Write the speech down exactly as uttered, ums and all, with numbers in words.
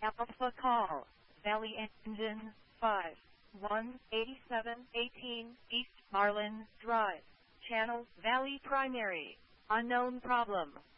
Alpha call. Valley Engine five one eighty-seven eighteen East Marlin Drive. Channel Valley Primary. Unknown problem.